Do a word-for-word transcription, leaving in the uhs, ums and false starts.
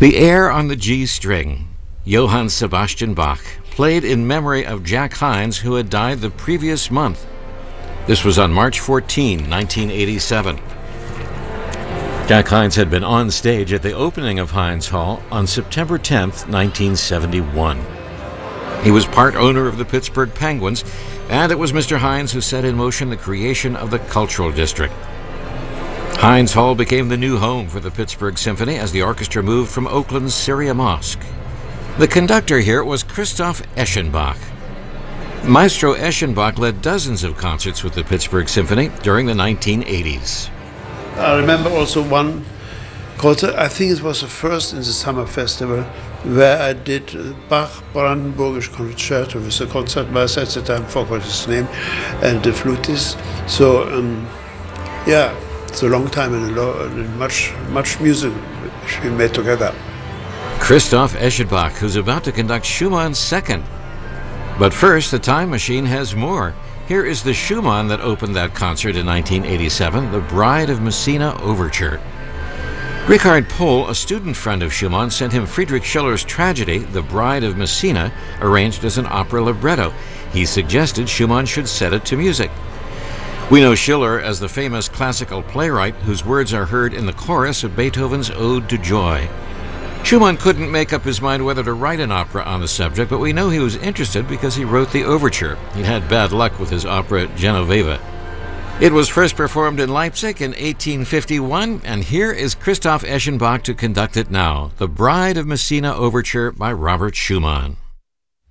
The air on the G string, Johann Sebastian Bach, played in memory of Jack Hines, who had died the previous month. This was on March fourteenth, nineteen eighty-seven. Jack Hines had been on stage at the opening of Hines Hall on September tenth, nineteen seventy-one. He was part owner of the Pittsburgh Penguins, and it was Mister Hines who set in motion the creation of the Cultural District. Hines Hall became the new home for the Pittsburgh Symphony as the orchestra moved from Oakland's Syria Mosque. The conductor here was Christoph Eschenbach. Maestro Eschenbach led dozens of concerts with the Pittsburgh Symphony during the nineteen eighties. I remember also one concert, I think it was the first in the summer festival, where I did Bach Brandenburgisch Concerto with the concertmaster at the time, forgot his name, and the flutist. So, um, yeah, it's a long time and, a lo- and much, much music which we made together. Christoph Eschenbach, who's about to conduct Schumann's Second. But first, the Time Machine has more. Here is the Schumann that opened that concert in nineteen eighty-seven, the Bride of Messina Overture. Richard Pohl, a student friend of Schumann, sent him Friedrich Schiller's tragedy, The Bride of Messina, arranged as an opera libretto. He suggested Schumann should set it to music. We know Schiller as the famous classical playwright whose words are heard in the chorus of Beethoven's Ode to Joy. Schumann couldn't make up his mind whether to write an opera on the subject, but we know he was interested because he wrote the overture. He'd had bad luck with his opera Genoveva. It was first performed in Leipzig in eighteen fifty-one, and here is Christoph Eschenbach to conduct it now, The Bride of Messina Overture by Robert Schumann.